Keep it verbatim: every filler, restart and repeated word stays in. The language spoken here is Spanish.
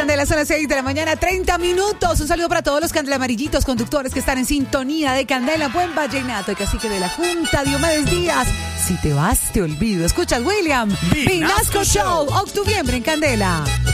Candela, son las seis de la mañana, treinta minutos. Un saludo para todos los Candela amarillitos, conductores que están en sintonía de Candela. Buen vallenato, el cacique de la Junta, Diomedes Díaz. Si te vas, te olvido. Escuchas, William. Vinasco Vinasco Show. Octubre en Candela.